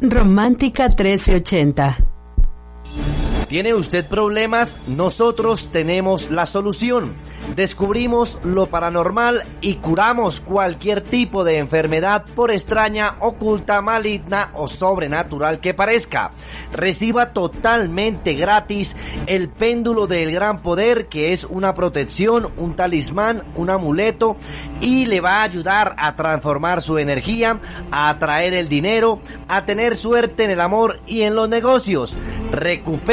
Romántica 1380. ¿Tiene usted problemas? Nosotros tenemos la solución. Descubrimos lo paranormal y curamos cualquier tipo de enfermedad, por extraña, oculta, maligna o sobrenatural que parezca. Reciba totalmente gratis el péndulo del gran poder, que es una protección, un talismán, un amuleto, y le va a ayudar a transformar su energía, a atraer el dinero, a tener suerte en el amor y en los negocios. Recupere